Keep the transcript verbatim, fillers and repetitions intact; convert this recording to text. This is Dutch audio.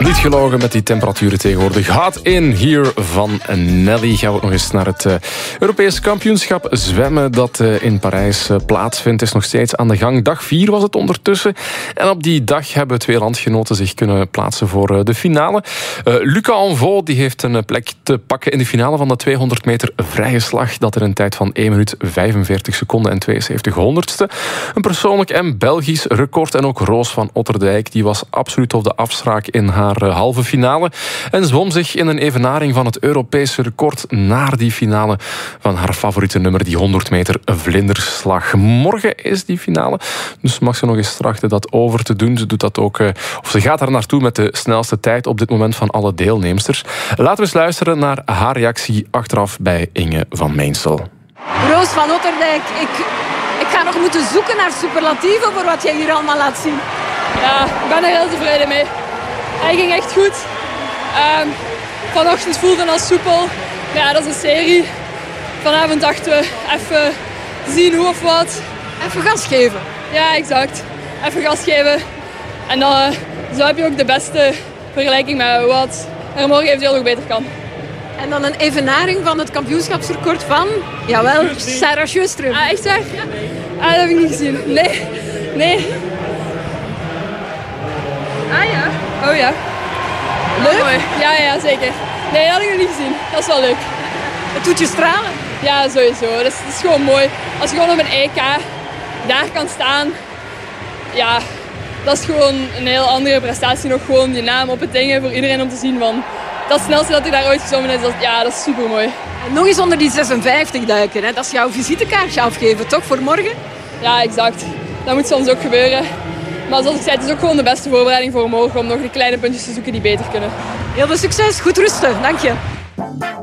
Niet gelogen met die temperaturen tegenwoordig. Hot in hier van Nelly. Gaan we ook nog eens naar het uh, Europese kampioenschap zwemmen dat uh, in Parijs uh, plaatsvindt. Is nog steeds aan de gang. Dag vier was het ondertussen. En op die dag hebben twee landgenoten zich kunnen plaatsen voor uh, de finale. Uh, Luca Anvaux die heeft een plek te pakken in de finale van de tweehonderd meter vrije slag. Dat er een tijd van één minuut vijfenveertig seconden en tweeënzeventig honderdste. Een persoonlijk en Belgisch record. En ook Roos van Otterdijk die was absoluut op de afspraak in haar uh, halve finale. En zwom zich in een evenaring van het Europese record naar die finale van haar favoriete nummer, die honderd meter vlinderslag. Morgen is die finale, dus mag ze nog eens trachten dat over te doen. Ze doet dat ook, uh, of ze gaat daar naartoe met de snelste tijd op dit moment van alle deelnemsters. Laten we eens luisteren naar haar reactie achteraf bij Inge van Meensel. Roos van Otterdijk, ik, ik ga nog moeten zoeken naar superlatieven voor wat jij hier allemaal laat zien. Ja, ik ben er heel tevreden mee. Hij ging echt goed. Um, vanochtend voelde het als soepel. Maar ja, dat is een serie. Vanavond dachten we even zien hoe of wat. Even gas geven. Ja, exact. Even gas geven. En dan uh, zo heb je ook de beste vergelijking met wat er morgen eventueel nog beter kan. En dan een evenaring van het kampioenschapsrecord van, jawel, Sarah Sjöström. Ah, echt waar? Ja. Ah, dat heb ik niet gezien. Nee, nee. Ah ja. Oh ja. Leuk? Oh, mooi. Ja, ja, zeker. Nee, dat had ik nog niet gezien. Dat is wel leuk. Het doet je stralen. Ja, sowieso. Dat is, dat is gewoon mooi. Als je gewoon op een E K daar kan staan, ja, dat is gewoon een heel andere prestatie. Nog gewoon die naam op het ding voor iedereen om te zien van dat snelste dat er daar ooit gezongen is. Dat, ja, dat is super mooi. En nog eens onder die zesenvijftig duiken. Hè? Dat is jouw visitekaartje afgeven, toch, voor morgen? Ja, exact. Dat moet soms ook gebeuren. Maar zoals ik zei, het is ook gewoon de beste voorbereiding voor morgen om nog die kleine puntjes te zoeken die beter kunnen. Heel veel succes, goed rusten, dank je.